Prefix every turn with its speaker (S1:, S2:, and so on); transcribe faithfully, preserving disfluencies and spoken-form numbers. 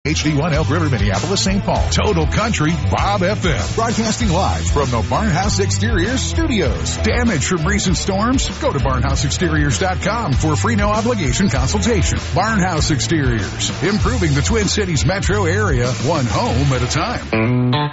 S1: H D one Elk River, Minneapolis, Saint Paul. Total Country, Bob F M. Broadcasting live from the Barnhouse Exteriors studios. Damage from recent storms? Go to barnhouse exteriors dot com for a free no-obligation consultation. Barnhouse Exteriors, improving the Twin Cities metro area, one home at a time.